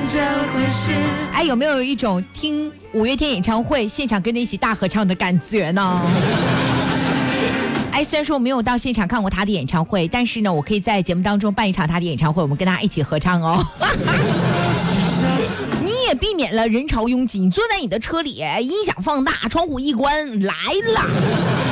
这回事。 哎，有没有一种听五月天演唱会现场跟着一起大合唱的感觉呢？哎，虽然说我没有到现场看过他的演唱会，但是呢，我可以在节目当中办一场他的演唱会，我们跟他一起合唱哦。你也避免了人潮拥挤，你坐在你的车里，音响放大，窗户一关，来了。